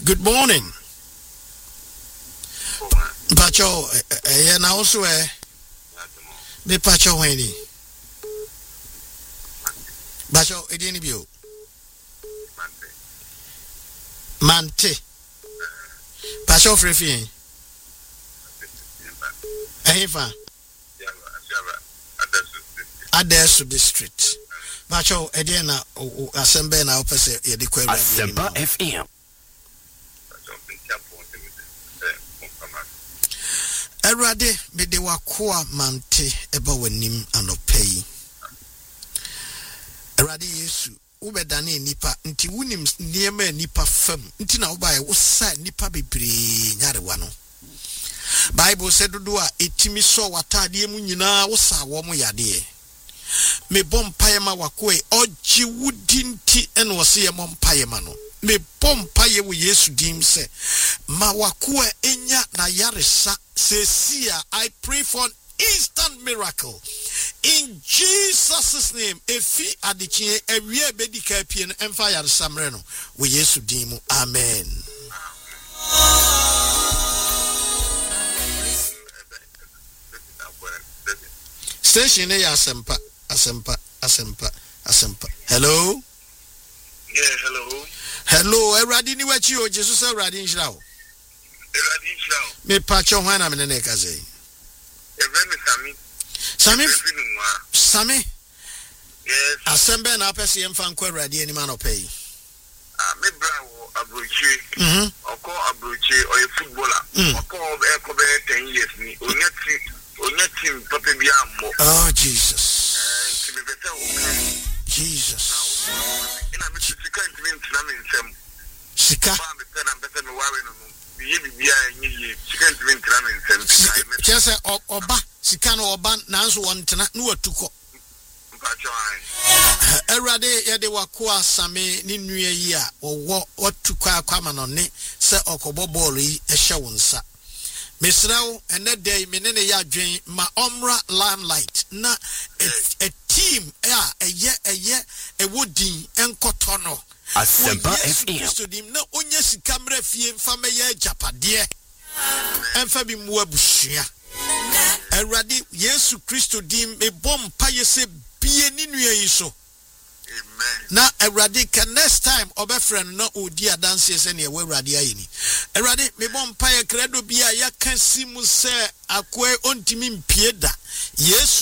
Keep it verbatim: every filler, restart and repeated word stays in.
Good morning. Pacho, eh na also eh. Me pacho weni. Pacho, e di ni bio. Mante. Pacho frefi. Eh fa. Adesu district. Pacho, e di na asembe na opese ye di kwa Asemba F M. Erade me de wakoa mante eba wanim anopei. Erade Yesu ubedane nipa nti wunim niema nipa fam nti na ubaye wosa nipa bebre nyarewa no. Bible said do a etimi so watade mu nyina wosa wo mo yade. Me bom payema wakoe oji wudi nti ene wose ye mo payema no. Me bom paye wo Yesu dim se ma wakoe enya na yaresa sesia. I pray for an instant miracle in Jesus' name. Efi adichie ewie bedika pie no emfa yaresa mre no wo Yesu dim mu. Amen. Station e asempa asempa asempa asempa. Hello. Yeah, hello. Hello, Eradi ni wachi o Jesus Eradi nshirao. Eradi nshirao. Me pacho hwana me nene kaze. Evremi Sami. Sami. Sami. Yes. Asembe na apesi yemfa nkwa Eradi eni ma no pay. Ah, me bravo Abroche. Mhm. Oko Abroche oye footballer. Oko e ko be ten years ni. Onya team, onya team papa bi ammo. Oh Jesus. Eh, ti me beta o. Jesus. Ina me sika ntimi ntina me nsem. Sika. Ba me pena beta me ware no no. Biye bibia nyi sika ntimi ntina me nsem. Sika me. Chese oba sika no oba nanso wontena na watuko. Mpacho ai. Erade yede wakoa Sami ni nua yi a wo watukwa akwama no ne se okobo ball yi ehye wonsa. Mesrawo ene day me ne ya dwen ma omra limelight na a team ya eye eye ewodin enkoto no Asemba F M. So dim na onye sika mra fie mfa meye japade emfa bi mu abusua. Erade Yesu Kristo dim me bom pa yese bie ni nua yi so. Amen. Na Erade ka next time obefren na odi adanse se ne Erade ayini. Erade me bom pa ye credo bia ya kan simu se akoe ontimi mpie da. Yesu